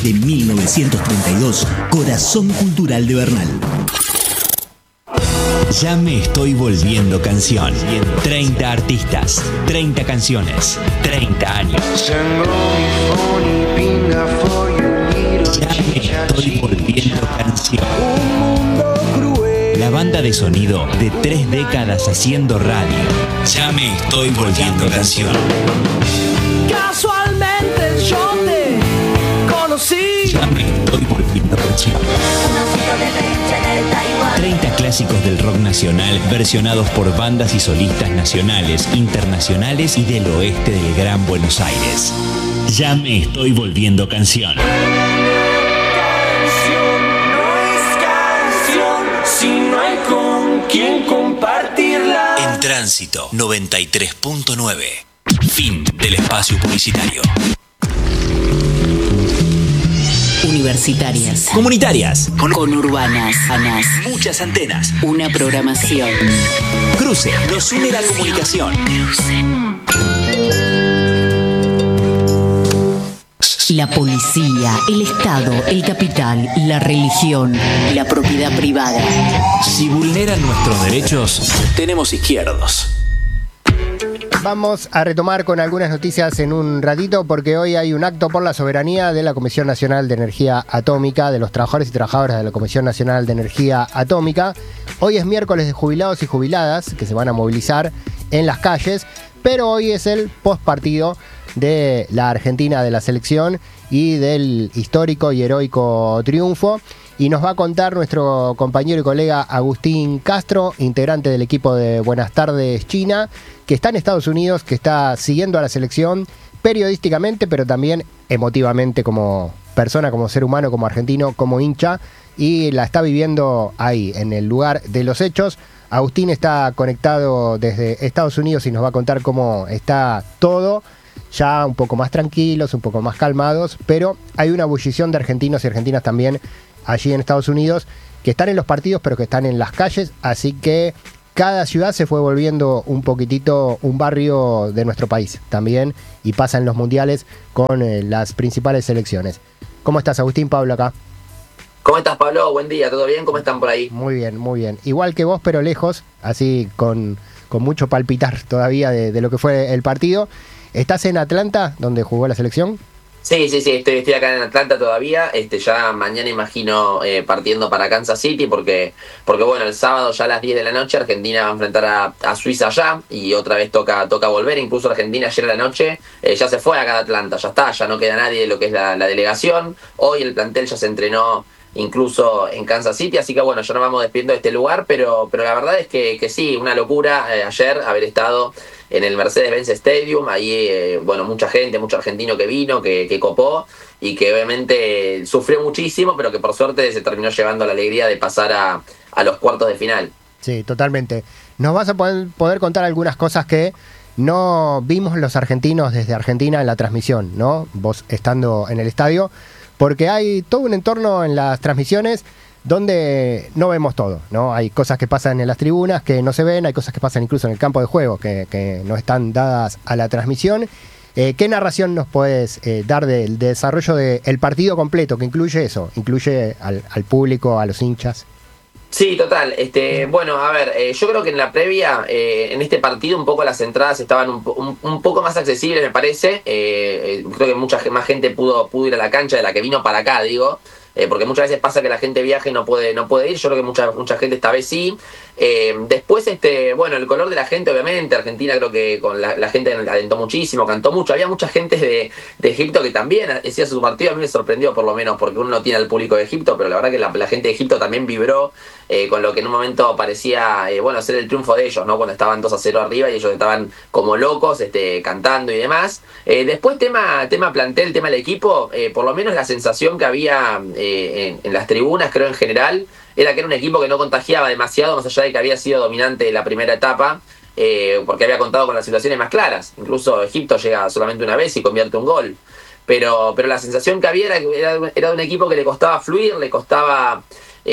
Desde 1932, Corazón Cultural de Bernal. Ya me estoy volviendo canción. 30 artistas, 30 canciones, 30 años. Ya me estoy volviendo canción. La banda de sonido de 3 décadas haciendo radio. Ya me estoy volviendo canción. Casualmente yo te conocí. Ya me estoy volviendo canción. 30 clásicos del rock nacional versionados por bandas y solistas nacionales, internacionales y del oeste del Gran Buenos Aires. Ya me estoy volviendo canción. Si no hay con quien compartirla. En Tránsito 93.9. Fin del espacio publicitario. Universitarias. Comunitarias. Conurbanas. Anas. Muchas antenas. Una programación. Cruce. Nos une la comunicación. La policía, el Estado, el capital, la religión, la propiedad privada. Si vulneran nuestros derechos, tenemos izquierdos. Vamos a retomar con algunas noticias en un ratito porque hoy hay un acto por la soberanía de la Comisión Nacional de Energía Atómica, de los trabajadores y trabajadoras de la Comisión Nacional de Energía Atómica. Hoy es miércoles de jubilados y jubiladas que se van a movilizar en las calles, pero hoy es el postpartido de la Argentina, de la selección y del histórico y heroico triunfo. Y nos va a contar nuestro compañero y colega Agustín Castro, integrante del equipo de Buenas Tardes China, que está en Estados Unidos, que está siguiendo a la selección periodísticamente, pero también emotivamente como persona, como ser humano, como argentino, como hincha, y la está viviendo ahí, en el lugar de los hechos. Agustín está conectado desde Estados Unidos y nos va a contar cómo está todo, ya un poco más tranquilos, un poco más calmados, pero hay una ebullición de argentinos y argentinas también allí en Estados Unidos, que están en los partidos, pero que están en las calles, así que cada ciudad se fue volviendo un poquitito un barrio de nuestro país también, y pasa en los mundiales con las principales selecciones. ¿Cómo estás, Agustín? Pablo acá. ¿Cómo estás, Pablo? Buen día, ¿todo bien? ¿Cómo están por ahí? Muy bien, muy bien. Igual que vos, pero lejos, así con mucho palpitar todavía de lo que fue el partido. ¿Estás en Atlanta, donde jugó la selección? Sí, estoy acá en Atlanta todavía. Ya mañana imagino partiendo para Kansas City porque bueno, el sábado ya a las 10 de la noche Argentina va a enfrentar a Suiza allá y otra vez toca volver. Incluso Argentina ayer a la noche ya se fue acá de Atlanta, ya está, ya no queda nadie de lo que es la delegación. Hoy el plantel ya se entrenó incluso en Kansas City, así que bueno, ya nos vamos despidiendo de este lugar, pero la verdad es que sí, una locura ayer haber estado en el Mercedes-Benz Stadium, ahí bueno, mucha gente, mucho argentino que vino, que copó y que obviamente sufrió muchísimo, pero que por suerte se terminó llevando la alegría de pasar a los cuartos de final. Sí, totalmente. Nos vas a poder contar algunas cosas que no vimos los argentinos desde Argentina en la transmisión, ¿no? Vos estando en el estadio, porque hay todo un entorno en las transmisiones donde no vemos todo, ¿no? Hay cosas que pasan en las tribunas que no se ven, hay cosas que pasan incluso en el campo de juego que no están dadas a la transmisión. ¿Qué narración nos puedes dar del desarrollo del partido completo, que incluye eso, incluye al público, a los hinchas? Sí, total. Bueno, a ver, yo creo que en la previa, en este partido, un poco las entradas estaban un poco más accesibles, me parece. Creo que mucha más gente pudo ir a la cancha de la que vino para acá, digo. Porque muchas veces pasa que la gente viaja y no puede ir. Yo creo que mucha gente esta vez sí. Después, bueno, el color de la gente, obviamente. Argentina creo que con la gente alentó muchísimo, cantó mucho. Había mucha gente de Egipto que también hacía su partido. A mí me sorprendió, por lo menos, porque uno no tiene al público de Egipto, pero la verdad que la gente de Egipto también vibró con lo que en un momento parecía, bueno, ser el triunfo de ellos, ¿no? Cuando estaban 2-0 arriba y ellos estaban como locos, cantando y demás. Después, tema plantel, tema del equipo, por lo menos la sensación que había en las tribunas, creo en general, era que era un equipo que no contagiaba demasiado, más allá de que había sido dominante en la primera etapa, porque había contado con las situaciones más claras. Incluso Egipto llega solamente una vez y convierte un gol. Pero la sensación que había era de un equipo que le costaba fluir, le costaba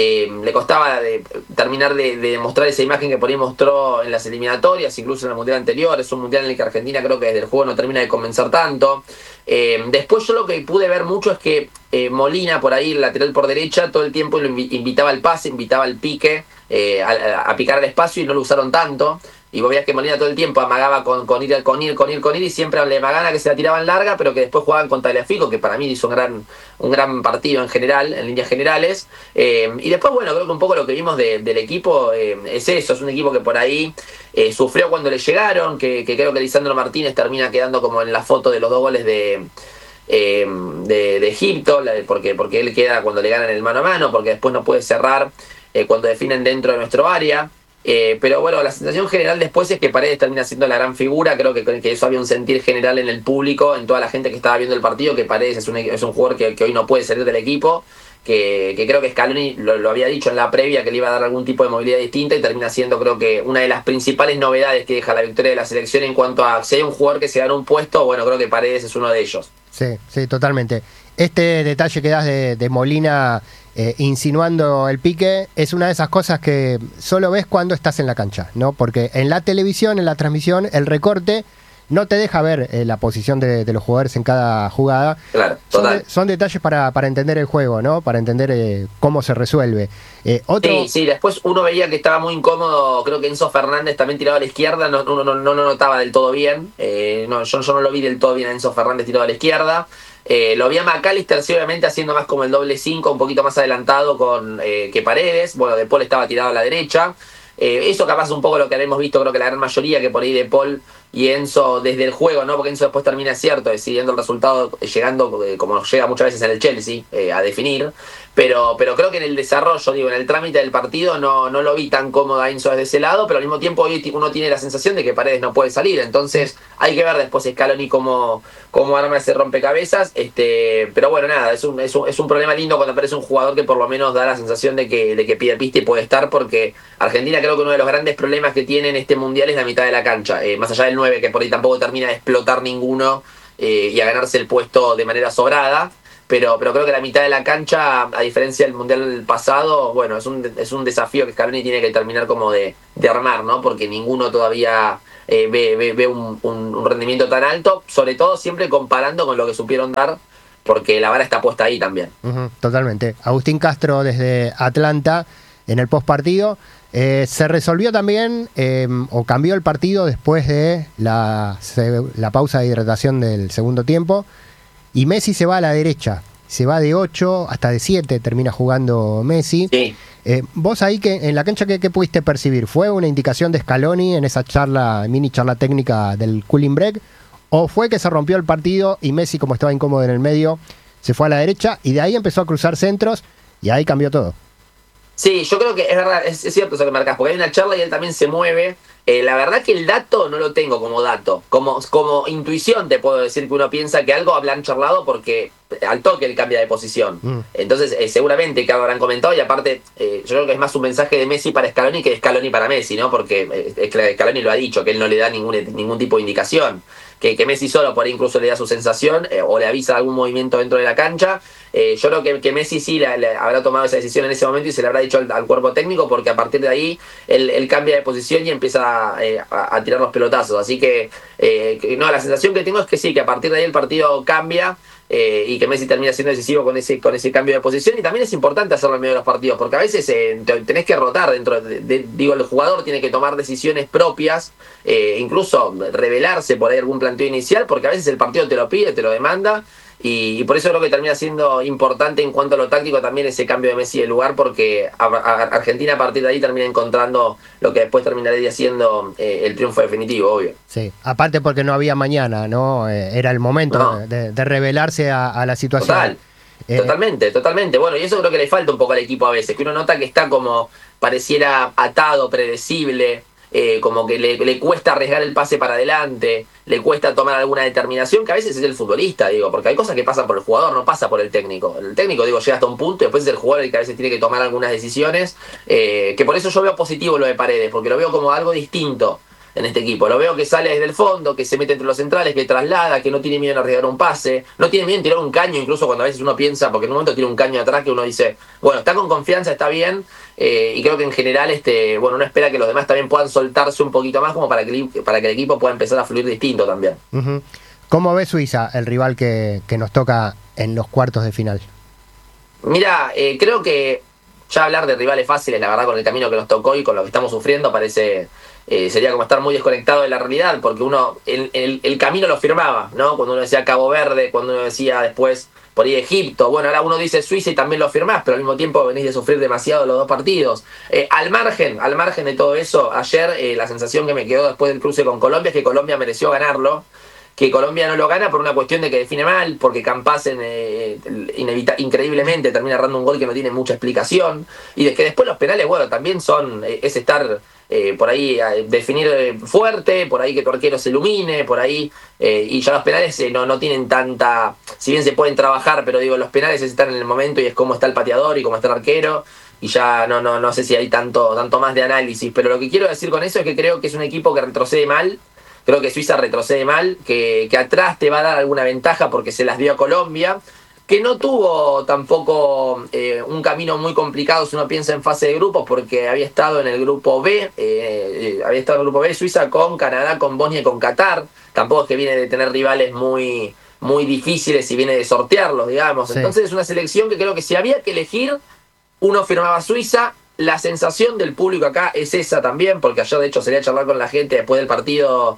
terminar de demostrar esa imagen que por ahí mostró en las eliminatorias, incluso en el mundial anterior. Es un mundial en el que Argentina creo que desde el juego no termina de convencer tanto. Después yo lo que pude ver mucho es que Molina, por ahí, el lateral por derecha, todo el tiempo lo invitaba al pase, invitaba al pique, a picar al espacio, y no lo usaron tanto. Y vos veías que Molina todo el tiempo amagaba con ir, y siempre le Magana que se la tiraban larga, pero que después jugaban con Tagliafico, que para mí hizo un gran partido en general, en líneas generales. Y después, bueno, creo que un poco lo que vimos del equipo es eso, es un equipo que por ahí sufrió cuando le llegaron, que creo que Lisandro Martínez termina quedando como en la foto de los 2 goles de Egipto, porque él queda cuando le ganan el mano a mano, porque después no puede cerrar cuando definen dentro de nuestro área. Pero bueno, la sensación general después es que Paredes termina siendo la gran figura. Creo que eso había un sentir general en el público, en toda la gente que estaba viendo el partido, que Paredes es un jugador que hoy no puede salir del equipo, que creo que Scaloni lo había dicho en la previa, que le iba a dar algún tipo de movilidad distinta, y termina siendo, creo que, una de las principales novedades que deja la victoria de la selección en cuanto a si hay un jugador que se gana un puesto. Bueno, creo que Paredes es uno de ellos. Sí, totalmente. Este detalle que das de Molina insinuando el pique es una de esas cosas que solo ves cuando estás en la cancha, ¿no? Porque en la televisión, en la transmisión, el recorte no te deja ver la posición de los jugadores en cada jugada. Claro, total. Son detalles para entender el juego, ¿no? Para entender cómo se resuelve. Sí, después uno veía que estaba muy incómodo. Creo que Enzo Fernández también tirado a la izquierda, no lo notaba del todo bien. Yo no lo vi del todo bien a Enzo Fernández tirado a la izquierda. Lo vi a McAllister, sí, obviamente haciendo más como el doble 5, un poquito más adelantado que Paredes. Bueno, De Paul estaba tirado a la derecha. Eso capaz es un poco lo que habíamos visto, creo que la gran mayoría, que por ahí De Paul y Enzo desde el juego, ¿no? Porque Enzo después termina cierto, decidiendo el resultado, llegando, como llega muchas veces en el Chelsea, a definir. Pero creo que en el desarrollo, en el trámite del partido, no lo vi tan cómodo a Enzo desde ese lado, pero al mismo tiempo hoy uno tiene la sensación de que Paredes no puede salir. Entonces hay que ver después Scaloni cómo arma ese rompecabezas. Pero bueno, nada, es un problema lindo cuando aparece un jugador que por lo menos da la sensación de que pide pista y puede estar, porque Argentina creo que uno de los grandes problemas que tiene en este mundial es la mitad de la cancha, más allá del 9, que por ahí tampoco termina de explotar ninguno y a ganarse el puesto de manera sobrada. Pero creo que la mitad de la cancha, a diferencia del mundial pasado, bueno, es un desafío que Scaloni tiene que terminar como de armar, ¿no? Porque ninguno todavía ve un rendimiento tan alto, sobre todo siempre comparando con lo que supieron dar, porque la vara está puesta ahí también. Totalmente. Agustín Castro desde Atlanta en el postpartido. Se resolvió también o cambió el partido después de la pausa de hidratación del segundo tiempo, y Messi se va a la derecha, se va de 8 hasta de 7, termina jugando Messi. Sí. Vos ahí que en la cancha, ¿qué pudiste percibir? ¿Fue una indicación de Scaloni en esa mini charla técnica del cooling break? ¿O fue que se rompió el partido y Messi, como estaba incómodo en el medio, se fue a la derecha y de ahí empezó a cruzar centros y ahí cambió todo? Sí, yo creo que es verdad, es cierto eso que marcás, porque hay una charla y él también se mueve. La verdad que el dato no lo tengo como dato. Como intuición te puedo decir que uno piensa que algo hablan charlado, porque al toque él cambia de posición. Entonces seguramente que habrán comentado, y aparte yo creo que es más un mensaje de Messi para Scaloni que de Scaloni para Messi, ¿no? Porque Scaloni lo ha dicho, que él no le da ningún tipo de indicación. Que Messi solo por ahí incluso le da su sensación o le avisa algún movimiento dentro de la cancha. Yo creo que Messi sí le habrá tomado esa decisión en ese momento y se le habrá dicho al cuerpo técnico, porque a partir de ahí él cambia de posición y empieza a tirar los pelotazos. Así que no, la sensación que tengo es que sí, que a partir de ahí el partido cambia. Y que Messi termina siendo decisivo con ese cambio de posición. Y también es importante hacerlo en medio de los partidos, porque a veces tenés que rotar dentro el jugador tiene que tomar decisiones propias, incluso revelarse por ahí algún planteo inicial, porque a veces el partido te lo pide, te lo demanda. Y por eso creo que termina siendo importante en cuanto a lo táctico también ese cambio de Messi de lugar, porque Argentina a partir de ahí termina encontrando lo que después terminaría siendo el triunfo definitivo, obvio. Sí, aparte porque no había mañana, ¿no? Era el momento de revelarse a la situación. Totalmente. Bueno, y eso creo que le falta un poco al equipo a veces, que uno nota que está como pareciera atado, predecible. Como que le cuesta arriesgar el pase para adelante, le cuesta tomar alguna determinación, que a veces es el futbolista, porque hay cosas que pasan por el jugador, no pasa por el técnico. El técnico, llega hasta un punto y después es el jugador el que a veces tiene que tomar algunas decisiones, que por eso yo veo positivo lo de Paredes, porque lo veo como algo distinto en este equipo. Lo veo que sale desde el fondo, que se mete entre los centrales, que traslada, que no tiene miedo en arriesgar un pase, no tiene miedo en tirar un caño, incluso cuando a veces uno piensa, porque en un momento tira un caño atrás que uno dice, bueno, está con confianza, está bien, y creo que en general uno espera que los demás también puedan soltarse un poquito más, como para que el equipo pueda empezar a fluir distinto también. ¿Cómo ve Suiza, el rival que nos toca en los cuartos de final? Mira, creo que ya hablar de rivales fáciles, la verdad, con el camino que nos tocó y con lo que estamos sufriendo, parece sería como estar muy desconectado de la realidad, porque uno el camino lo firmaba, ¿no? Cuando uno decía Cabo Verde, cuando uno decía después por ahí Egipto, bueno, ahora uno dice Suiza y también lo firmás, pero al mismo tiempo venís de sufrir demasiado los dos partidos. Al margen de todo eso, ayer la sensación que me quedó después del cruce con Colombia es que Colombia mereció ganarlo, que Colombia no lo gana por una cuestión de que define mal, porque Campasen increíblemente termina errando un gol que no tiene mucha explicación, y de que después los penales, bueno, también son, es estar por ahí definir fuerte, por ahí que tu arquero se ilumine, por ahí, y ya los penales no tienen tanta, si bien se pueden trabajar, pero digo, los penales es estar en el momento y es cómo está el pateador y cómo está el arquero, y ya no sé si hay tanto más de análisis, pero lo que quiero decir con eso es que creo que es un equipo que retrocede mal. Creo que Suiza retrocede mal, que atrás te va a dar alguna ventaja porque se las dio a Colombia, que no tuvo tampoco un camino muy complicado si uno piensa en fase de grupos, porque había estado en el grupo B, Suiza con Canadá, con Bosnia y con Qatar. Tampoco es que viene de tener rivales muy difíciles y viene de sortearlos, digamos. Sí. Entonces es una selección que creo que si había que elegir, uno firmaba Suiza. La sensación del público acá es esa también, porque ayer de hecho salí a charlar con la gente después del partido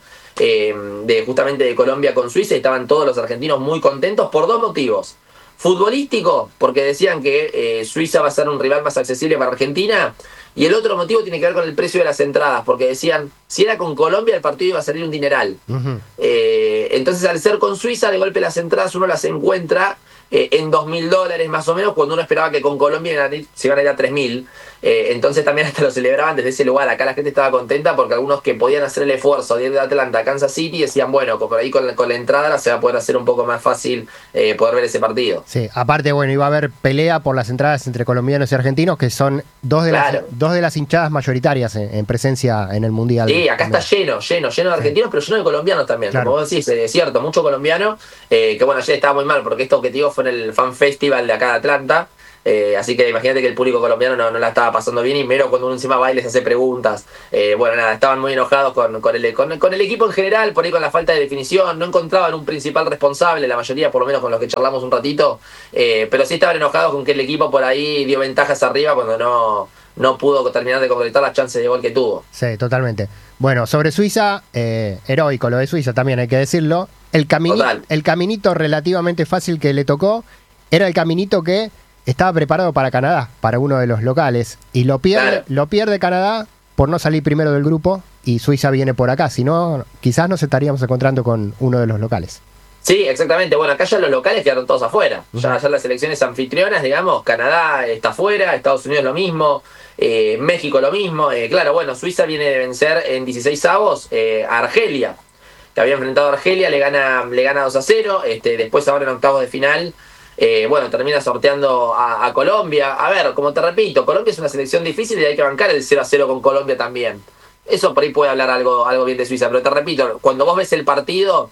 justamente de Colombia con Suiza y estaban todos los argentinos muy contentos por dos motivos. Futbolístico, porque decían que Suiza va a ser un rival más accesible para Argentina, y el otro motivo tiene que ver con el precio de las entradas, porque decían, si era con Colombia el partido iba a salir un dineral. Uh-huh. Entonces al ser con Suiza, de golpe las entradas uno las encuentra en $2.000 más o menos, cuando uno esperaba que con Colombia se iban a ir a 3.000. Entonces también hasta lo celebraban desde ese lugar. Acá la gente estaba contenta porque algunos que podían hacer el esfuerzo de ir de Atlanta a Kansas City decían, bueno, por ahí con la entrada se va a poder hacer un poco más fácil poder ver ese partido. Sí, aparte, bueno, iba a haber pelea por las entradas entre colombianos y argentinos, que son dos de las hinchadas mayoritarias en presencia en el Mundial. Sí, acá está lleno de argentinos, pero lleno de colombianos también. Claro. Como vos decís, es cierto, mucho colombiano, que bueno, ayer estaba muy mal porque este objetivo fue en el Fan Festival de acá de Atlanta. Así que imagínate que el público colombiano no la estaba pasando bien, y mero cuando uno encima va y les hace preguntas. Bueno, nada, estaban muy enojados con el equipo en general, por ahí con la falta de definición. No encontraban un principal responsable, la mayoría, por lo menos con los que charlamos un ratito, pero sí estaban enojados con que el equipo por ahí dio ventajas arriba cuando no pudo terminar de concretar las chances de gol que tuvo. Sí, totalmente. Bueno, sobre Suiza, heroico lo de Suiza también hay que decirlo. El caminito relativamente fácil que le tocó era el caminito que estaba preparado para Canadá, para uno de los locales, y lo pierde Canadá por no salir primero del grupo, y Suiza viene por acá. Si no, quizás nos estaríamos encontrando con uno de los locales. Sí, exactamente. Bueno, acá ya los locales quedaron todos afuera. Ya las selecciones anfitrionas, digamos, Canadá está afuera, Estados Unidos lo mismo, México lo mismo. Claro, bueno, Suiza viene de vencer en 16avos a Argelia, que había enfrentado a Argelia, le gana 2-0, después ahora en octavos de final, bueno, termina sorteando a Colombia. A ver, como te repito, Colombia es una selección difícil y hay que bancar el 0-0 con Colombia también. Eso por ahí puede hablar algo bien de Suiza, pero te repito, cuando vos ves el partido,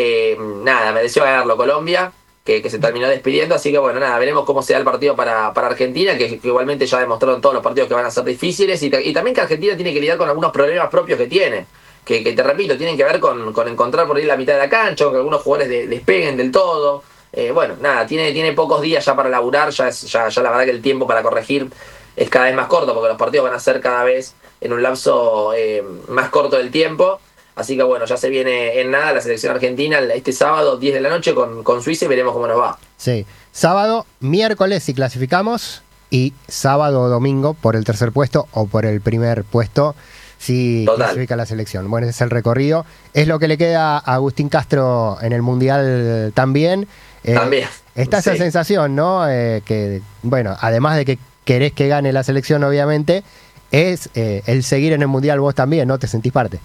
nada, mereció ganarlo Colombia, que se terminó despidiendo, así que bueno, nada, veremos cómo se da el partido para Argentina, que igualmente ya demostraron todos los partidos que van a ser difíciles, y también que Argentina tiene que lidiar con algunos problemas propios que tiene, que te repito, tienen que ver con encontrar por ahí la mitad de la cancha, con que algunos jugadores despeguen del todo. Bueno, nada, tiene pocos días ya para laburar, ya la verdad que el tiempo para corregir es cada vez más corto, porque los partidos van a ser cada vez en un lapso más corto del tiempo. Así que bueno, ya se viene en nada la selección argentina este sábado 10 de la noche con Suiza, y veremos cómo nos va. Sí, sábado, miércoles si clasificamos, y sábado o domingo por el tercer puesto o por el primer puesto si clasifica la selección. Bueno, ese es el recorrido. Es lo que le queda a Agustín Castro en el Mundial también. También. Está esa sensación, ¿no? Que, bueno, además de que querés que gane la selección, obviamente, es el seguir en el Mundial vos también, ¿no? ¿Te sentís parte?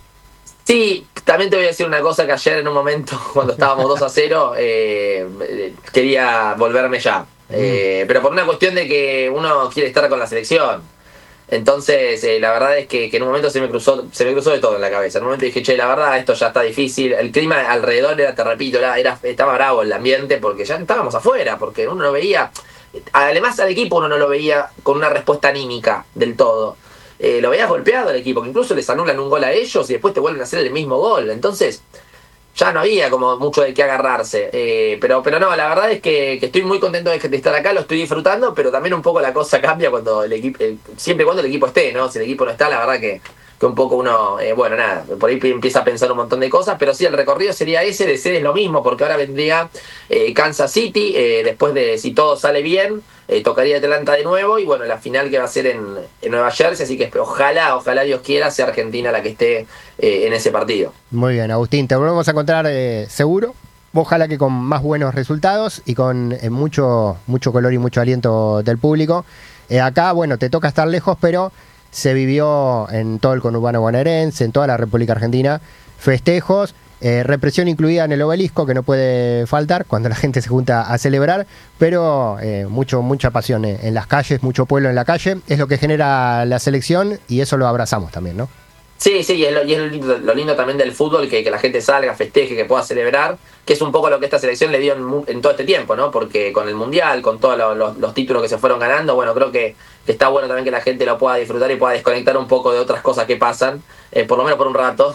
Sí, también te voy a decir una cosa, que ayer en un momento, cuando estábamos 2-0, quería volverme ya. Pero por una cuestión de que uno quiere estar con la selección. Entonces, la verdad es que en un momento se me cruzó de todo en la cabeza. En un momento dije, che, la verdad, esto ya está difícil. El clima alrededor era, te repito, estaba bravo el ambiente, porque ya estábamos afuera, porque uno no veía, además al equipo uno no lo veía con una respuesta anímica del todo. Lo veías golpeado al equipo, que incluso les anulan un gol a ellos y después te vuelven a hacer el mismo gol. Entonces, ya no había como mucho de qué agarrarse. Pero no, la verdad es que estoy muy contento de estar acá, lo estoy disfrutando, pero también un poco la cosa cambia cuando el equipo, siempre y cuando el equipo esté, ¿no? Si el equipo no está, la verdad que un poco uno, bueno, nada, por ahí empieza a pensar un montón de cosas, pero sí, el recorrido sería ese, de ser es lo mismo, porque ahora vendría Kansas City, después de, si todo sale bien, tocaría Atlanta de nuevo, y bueno, la final que va a ser en Nueva Jersey, así que ojalá Dios quiera, sea Argentina la que esté en ese partido. Muy bien, Agustín, te volvemos a encontrar seguro. Ojalá que con más buenos resultados y con mucho color y mucho aliento del público. Acá, bueno, te toca estar lejos, pero se vivió en todo el conurbano bonaerense, en toda la República Argentina, festejos, represión incluida en el obelisco, que no puede faltar cuando la gente se junta a celebrar, pero mucha pasión en las calles, mucho pueblo en la calle, es lo que genera la selección y eso lo abrazamos también, ¿no? Sí, y es lo lindo también del fútbol, que la gente salga, festeje, que pueda celebrar, que es un poco lo que esta selección le dio en todo este tiempo, ¿no? Porque con el Mundial, con todos los títulos que se fueron ganando, bueno, creo que está bueno también que la gente lo pueda disfrutar y pueda desconectar un poco de otras cosas que pasan, por lo menos por un rato,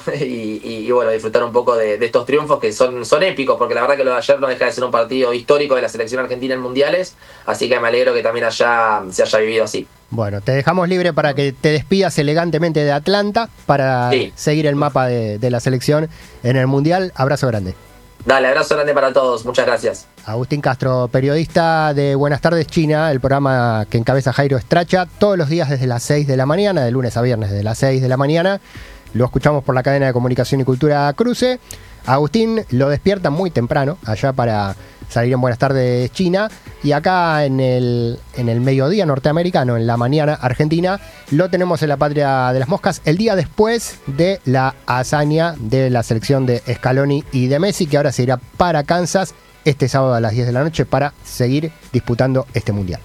y bueno, disfrutar un poco de estos triunfos que son épicos, porque la verdad que lo de ayer no deja de ser un partido histórico de la selección argentina en mundiales, así que me alegro que también allá se haya vivido así. Bueno, te dejamos libre para que te despidas elegantemente de Atlanta para seguir el mapa de la selección en el Mundial. Abrazo grande. Dale, abrazo grande para todos. Muchas gracias. Agustín Castro, periodista de Buenas Tardes China, el programa que encabeza Jairo Estracha, todos los días desde las 6 de la mañana, de lunes a viernes desde las 6 de la mañana. Lo escuchamos por la cadena de comunicación y cultura Cruce. Agustín lo despierta muy temprano, allá para salir en Buenas Tardes China, y acá en el mediodía norteamericano, en la mañana argentina, lo tenemos en la Patria de las Moscas, el día después de la hazaña de la selección de Scaloni y de Messi, que ahora se irá para Kansas este sábado a las 10 de la noche para seguir disputando este Mundial.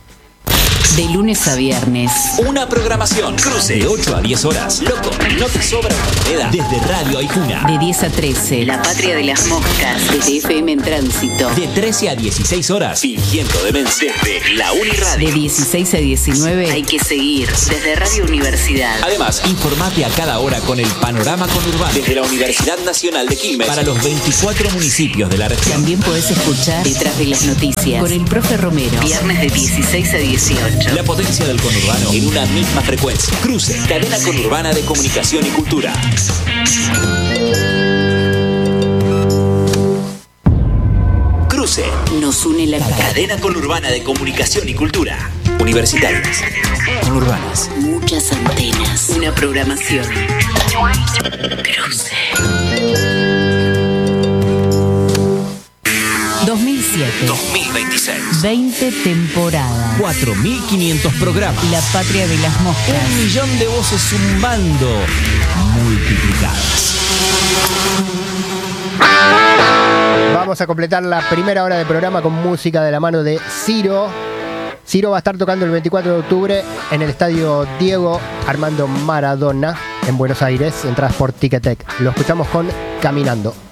De lunes a viernes. Una programación Cruce de 8 a 10 horas. Loco, no te sobra una moneda. Desde Radio Aijuna. De 10 a 13. La Patria de las Moscas. Desde FM en Tránsito. De 13 a 16 horas. Fingiendo demencia. Desde la Uniradio. De 16 a 19. Hay que seguir. Desde Radio Universidad. Además, informate a cada hora con el panorama conurbano. Desde la Universidad Nacional de Quilmes. Para los 24 municipios de la región. También podés escuchar Detrás de las Noticias. Con el profe Romero. Viernes de 16 a 18. La potencia del conurbano en una misma frecuencia. Cruce, cadena conurbana de comunicación y cultura. Cruce. Nos une la cadena conurbana de comunicación y cultura. Universitarias. Conurbanas. Muchas antenas. Una programación. Cruce. 2007. 2026. 20 temporadas. 4.500 programas. La Patria de las Moscas. 1 millón de voces zumbando. Multiplicadas. Vamos a completar la primera hora de programa con música de la mano de Ciro. Ciro va a estar tocando el 24 de octubre en el estadio Diego Armando Maradona en Buenos Aires, entradas por Ticketek. Lo escuchamos con Caminando.